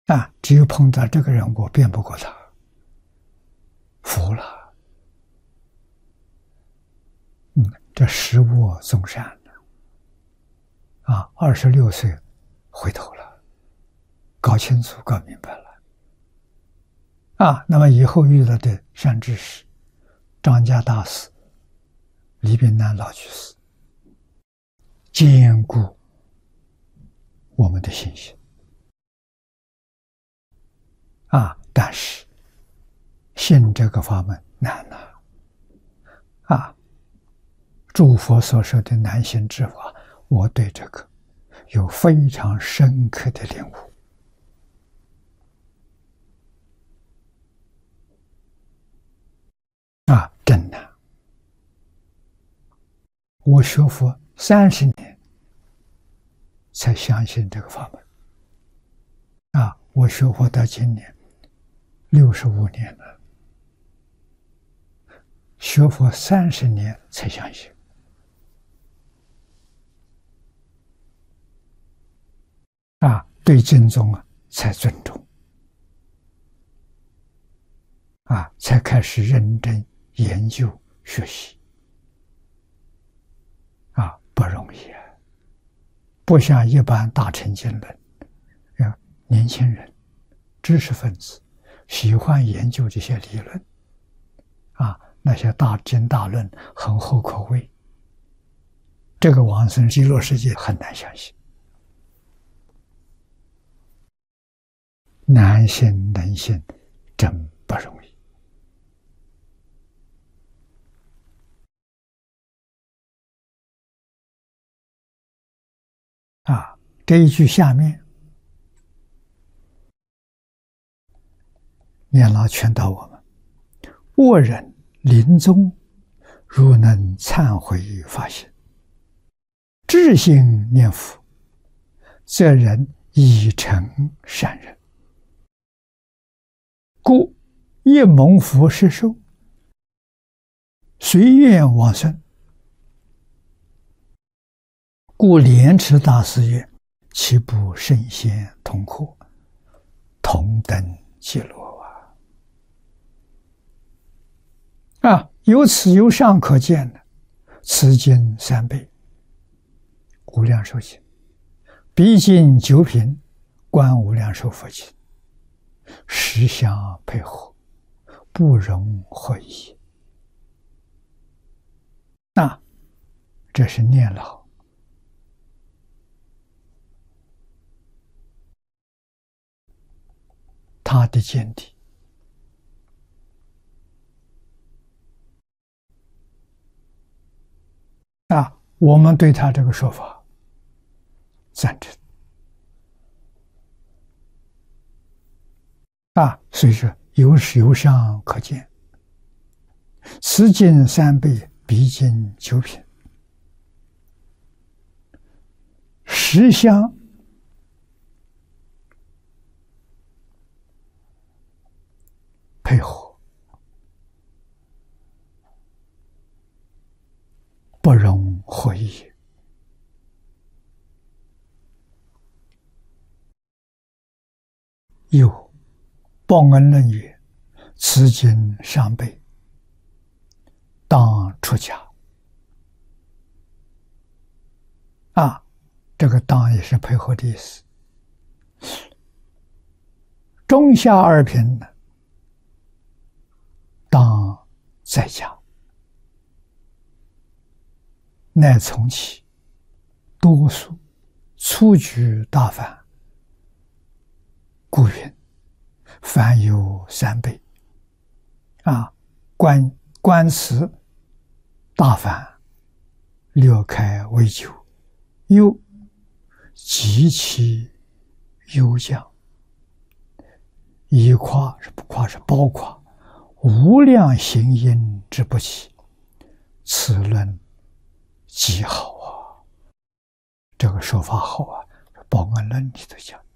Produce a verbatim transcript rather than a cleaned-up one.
啊，只有碰到这个人，我辩不过他，服了。嗯，这识我纵善了。啊，二十六岁回头了，搞清楚、搞明白了。啊，那么以后遇到的善知识，张家大师、李炳南老居士，坚固我们的信心。啊，但是信这个法门难了。啊，诸佛所说的难信之法，我对这个有非常深刻的领悟。啊，真难！我学佛三十年才相信这个法门。啊，我学佛到今年六十五年了，学佛三十年才相信。啊，对经宗啊才尊重。啊，才开始认真研究学习。啊，不容易啊！不像一般大乘经论，啊，年轻人、知识分子喜欢研究这些理论。啊，那些大经大论很厚口味，这个往生极乐世界很难相信。难信能信，真不容易。啊，这一句下面，念老劝导我们：恶人临终，如能忏悔发心，至心念佛，则人已成善人。故一蒙福施受，随愿往生。故莲池大师曰：岂不圣贤同课，同等极乐啊！啊，由此由上可见了，此经三倍，无量寿经，彼经九品，观无量寿佛经，实相配合，不容会意。那这是念老他的见地。啊，我们对他这个说法赞成。啊，所以说由由上可见，此经三倍，彼经九品，实相配合，不容会意。有报恩论曰：此经上辈，当出家。啊，这个当也是配合的意思。中下二品呢，当在家，乃从其多数初具大梵，故云凡有三倍。啊，观观此大梵，略开为九，又极其优降，以夸是不夸是包括无量行因之不起，此论极好啊！这个说法好啊，《报恩论》里头讲。